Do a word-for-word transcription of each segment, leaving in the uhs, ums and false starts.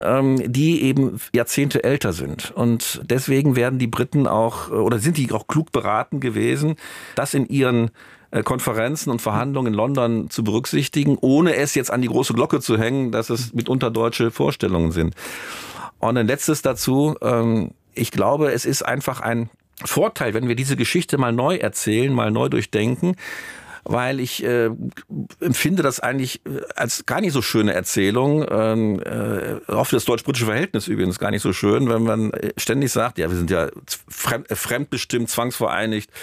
die eben Jahrzehnte älter sind. Und deswegen werden die Briten auch, oder sind die auch klug beraten gewesen, das in ihren Konferenzen und Verhandlungen in London zu berücksichtigen, ohne es jetzt an die große Glocke zu hängen, dass es mitunter deutsche Vorstellungen sind. Und ein letztes dazu, ich glaube, es ist einfach ein Vorteil, wenn wir diese Geschichte mal neu erzählen, mal neu durchdenken, weil ich äh, empfinde das eigentlich als gar nicht so schöne Erzählung, äh, auch für das deutsch-britische Verhältnis übrigens gar nicht so schön, wenn man ständig sagt, ja, wir sind ja fremd, fremdbestimmt, zwangsvereinigt,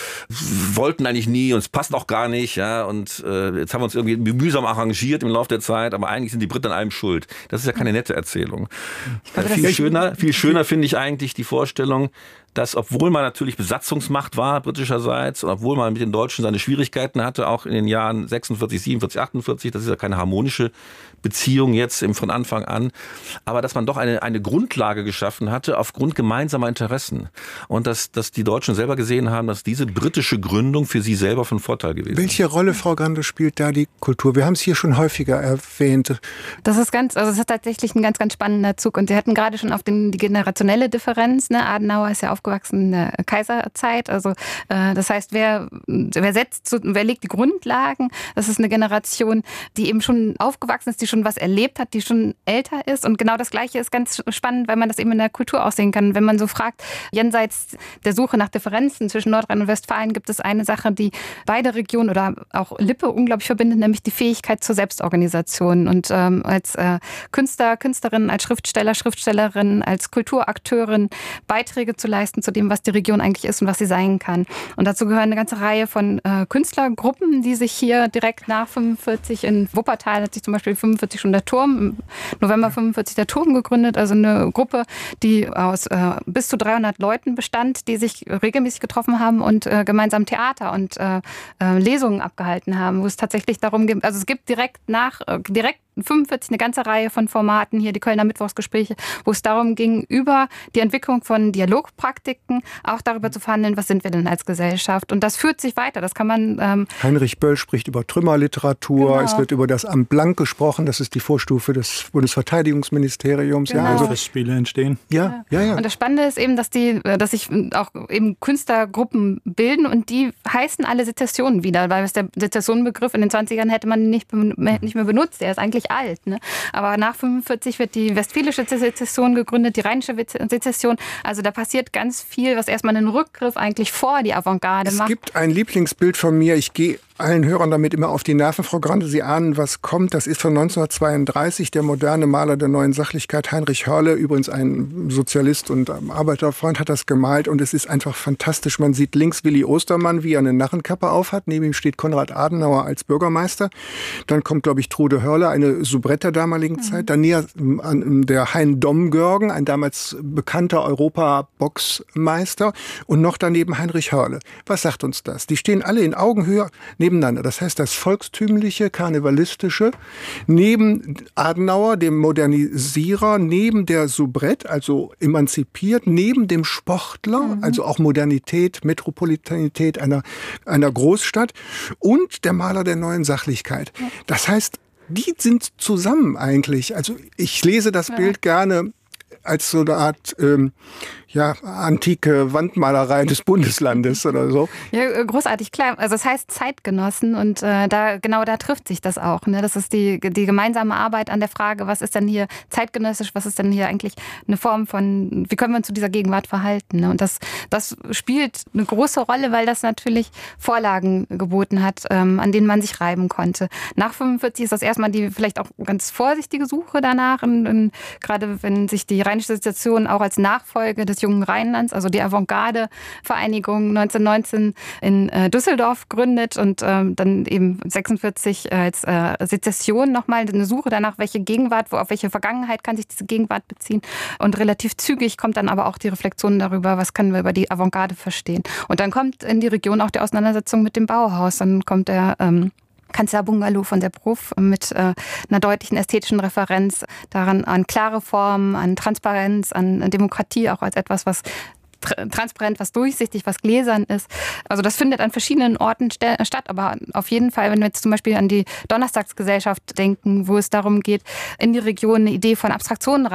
wollten eigentlich nie und es passt auch gar nicht, ja, und äh, jetzt haben wir uns irgendwie mühsam arrangiert im Laufe der Zeit, aber eigentlich sind die Briten an allem schuld. Das ist ja keine nette Erzählung. Äh, viel schöner, viel schöner finde ich eigentlich die Vorstellung, dass, obwohl man natürlich Besatzungsmacht war britischerseits und obwohl man mit den Deutschen seine Schwierigkeiten hatte, auch in den Jahren sechsundvierzig, siebenundvierzig, achtundvierzig, das ist ja keine harmonische Beziehung jetzt von Anfang an, aber dass man doch eine, eine Grundlage geschaffen hatte aufgrund gemeinsamer Interessen und dass, dass die Deutschen selber gesehen haben, dass diese britische Gründung für sie selber von Vorteil gewesen ist. Welche Rolle, Frau Grande, spielt da die Kultur? Wir haben es hier schon häufiger erwähnt. Das ist ganz, also es ist tatsächlich ein ganz, ganz spannender Zug und Sie hatten gerade schon auf den, die generationelle Differenz, ne? Adenauer ist ja aufgewachsen in der Kaiserzeit, also äh, das heißt, wer, wer setzt, so, wer legt die Grundlagen? Das ist eine Generation, die eben schon aufgewachsen ist, die schon was erlebt hat, die schon älter ist. Und genau das Gleiche ist ganz spannend, weil man das eben in der Kultur auch sehen kann. Wenn man so fragt, jenseits der Suche nach Differenzen zwischen Nordrhein und Westfalen gibt es eine Sache, die beide Regionen oder auch Lippe unglaublich verbindet, nämlich die Fähigkeit zur Selbstorganisation. Und ähm, als äh, Künstler, Künstlerin, als Schriftsteller, Schriftstellerin, als Kulturakteurin Beiträge zu leisten zu dem, was die Region eigentlich ist und was sie sein kann. Und dazu gehören eine ganze Reihe von äh, Künstlergruppen, die sich hier direkt nach fünfundvierzig in Wuppertal hat sich zum Beispiel fünfundvierzig schon der Turm, im November fünfundvierzig der Turm gegründet, also eine Gruppe, die aus äh, bis zu dreihundert Leuten bestand, die sich regelmäßig getroffen haben und äh, gemeinsam Theater und äh, äh, Lesungen abgehalten haben, wo es tatsächlich darum geht, also es gibt direkt nach, äh, direkt fünfundvierzig eine ganze Reihe von Formaten, hier die Kölner Mittwochsgespräche, wo es darum ging, über die Entwicklung von Dialogpraktiken auch darüber zu verhandeln, was sind wir denn als Gesellschaft. Und das führt sich weiter. Das kann man... Ähm Heinrich Böll spricht über Trümmerliteratur. Genau. Es wird über das Amt Blank gesprochen. Das ist die Vorstufe des Bundesverteidigungsministeriums. Genau. Ja, also Festspiele entstehen. Ja, ja, ja. Und das Spannende ist eben, dass die, dass sich auch eben Künstlergruppen bilden und die heißen alle Sezessionen wieder, weil der Sezessionenbegriff in den zwanzigern hätte man nicht, nicht mehr benutzt. Der ist eigentlich alt. Ne? Aber nach fünfundvierzig wird die Westfälische Sezession gegründet, die Rheinische Sezession. Also da passiert ganz viel, was erstmal einen Rückgriff eigentlich vor die Avantgarde macht. Es gibt ein Lieblingsbild von mir. Ich gehe allen Hörern damit immer auf die Nerven, Frau Grande. Sie ahnen, was kommt. Das ist von neunzehnhundertzweiunddreißig. Der moderne Maler der neuen Sachlichkeit, Heinrich Hörle, übrigens ein Sozialist und Arbeiterfreund, hat das gemalt. Und es ist einfach fantastisch. Man sieht links Willi Ostermann, wie er eine Narrenkappe aufhat. Neben ihm steht Konrad Adenauer als Bürgermeister. Dann kommt, glaube ich, Trude Hörle, eine Soubrette der damaligen mhm. Zeit. Dann näher der Hein Domgörgen, ein damals bekannter Europa-Boxmeister. Und noch daneben Heinrich Hörle. Was sagt uns das? Die stehen alle in Augenhöhe nebeneinander. Das heißt, das volkstümliche, karnevalistische, neben Adenauer, dem Modernisierer, neben der Soubrette, also emanzipiert, neben dem Sportler, mhm. also auch Modernität, Metropolitanität einer, einer Großstadt und der Maler der neuen Sachlichkeit. Ja. Das heißt, die sind zusammen eigentlich. Also ich lese das ja. Bild gerne als so eine Art ähm, ja, antike Wandmalerei des Bundeslandes oder so. Ja, großartig, klar. Also das heißt Zeitgenossen und äh, da genau da trifft sich das auch. Ne? Das ist die, die gemeinsame Arbeit an der Frage, was ist denn hier zeitgenössisch, was ist denn hier eigentlich eine Form von, wie können wir uns zu dieser Gegenwart verhalten? Ne? Und das, das spielt eine große Rolle, weil das natürlich Vorlagen geboten hat, ähm, an denen man sich reiben konnte. Nach fünfundvierzig ist das erstmal die vielleicht auch ganz vorsichtige Suche danach, in, in, gerade wenn sich die Rheinische Sezession auch als Nachfolge des jungen Rheinlands, also die Avantgarde-Vereinigung neunzehnhundertneunzehn in äh, Düsseldorf gründet und ähm, dann eben sechsundvierzig als äh, Sezession nochmal eine Suche danach, welche Gegenwart, wo auf welche Vergangenheit kann sich diese Gegenwart beziehen. Und relativ zügig kommt dann aber auch die Reflexion darüber, was können wir über die Avantgarde verstehen. Und dann kommt in die Region auch die Auseinandersetzung mit dem Bauhaus. Dann kommt der ähm, Kanzlerbungalow von der Prof mit äh, einer deutlichen ästhetischen Referenz daran an klare Formen, an Transparenz, an Demokratie, auch als etwas, was transparent, was durchsichtig, was gläsern ist. Also das findet an verschiedenen Orten st- statt, aber auf jeden Fall, wenn wir jetzt zum Beispiel an die Donnerstagsgesellschaft denken, wo es darum geht, in die Region eine Idee von Abstraktionen